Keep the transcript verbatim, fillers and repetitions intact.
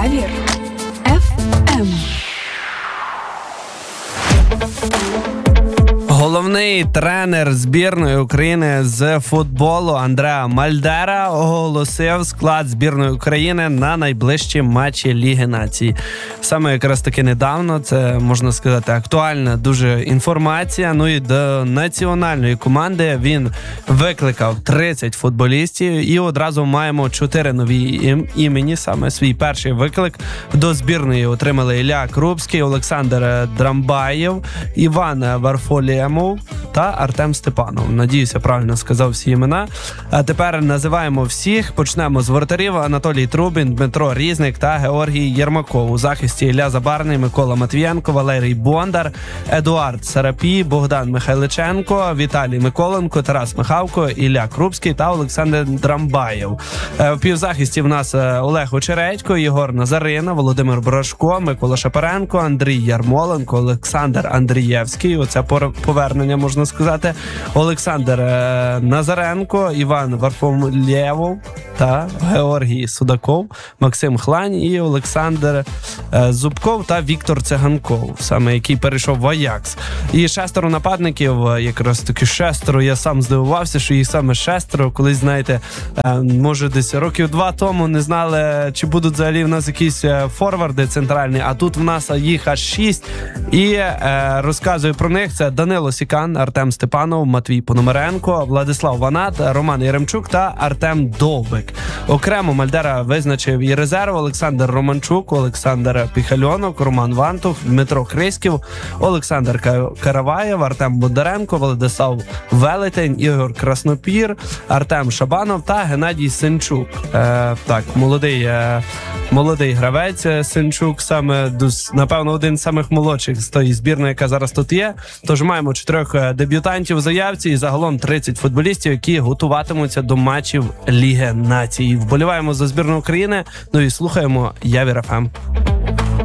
Явір еф ем. Головний тренер збірної України з футболу Андреа Мальдера оголосив склад збірної України на найближчі матчі Ліги Націй. Саме якраз таки недавно, це, можна сказати, актуальна дуже інформація. Ну і до національної команди він викликав тридцять футболістів і одразу маємо чотири нові імені. Саме свій перший виклик до збірної отримали Ілля Крупський, Олександр Драмбаєв, Іван Варфолємов та Артем Степанов. Надіюся, правильно сказав всі імена. А тепер називаємо всіх. Почнемо з воротарів: Анатолій Трубін, Дмитро Різник та Георгій Єрмаков. У захисті Ілля Забарний, Микола Матвієнко, Валерій Бондар, Едуард Сарапій, Богдан Михайличенко, Віталій Миколенко, Тарас Михавко, Ілля Крупський та Олександр Драмбаєв. В півзахисті в нас Олег Очередько, Єгор Назарина, Володимир Брашко, Микола Шапаренко, Андрій Ярмоленко, Олександр Андрієвський. Оце повернення, можна сказати. Олександр Назаренко, Іван Варфолємов та Георгій Судаков, Максим Хлань і Олександр Зубков та Віктор Циганков, саме який перейшов в Аякс. І шестеро нападників, якраз таки шестеро, я сам здивувався, що їх саме шестеро. Колись, знаєте, може десь років два тому не знали, чи будуть взагалі в нас якісь форварди центральні, а тут в нас їх аж шість. І е, розказую про них: це Данило Сікан, Артем Степанов, Матвій Пономаренко, Владислав Ванат, Роман Яремчук та Артем Довбик. Окремо Мальдера визначив і резерв: Олександр Романчук, Олександр Піхальонок, Роман Вантух, Дмитро Хриськів, Олександр Караваєв, Артем Бондаренко, Владислав Велетень, Ігор Краснопір, Артем Шабанов та Геннадій Синчук. Е, так, молодий, е, молодий гравець Синчук, саме, напевно, один з самих молодших з тої збірної, яка зараз тут є. Тож маємо чотирьох дебютантів в заявці і загалом тридцять футболістів, які готуватимуться до матчів Ліги Націй. Вболіваємо за збірну України, ну і слухаємо Явір еф ем.